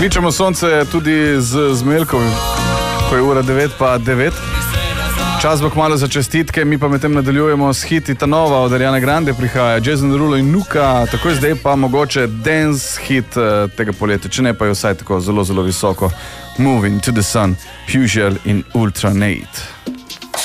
Kličemo sonce tudi z Zmeljkom, ko je ura 9:09. Čas bo kmalu za čestitke, mi pa medtem nadaljujemo s hiti. Ta nova od Ariane Grande prihaja, Jason Derulo in Nuka, takoj zdaj pa mogoče dance hit tega poletja, če ne pa je vsaj tako zelo, zelo visoko. Moving to the Sun, Fusion in Ultranate.